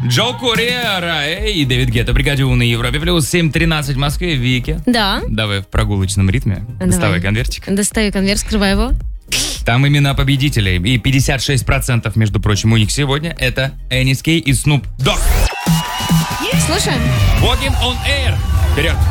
Джо Курьера и Дэвид Гетта. Бригадиу на Европе плюс 7:13 в Москве. Вики. Да. Давай в прогулочном ритме. Доставай конвертик. Достаю конверт, скрывай его. Там имена победителей. И 56%, между прочим, у них сегодня это NSK и Snoop Dogg. Слушаем. Walking on Air. Вперед.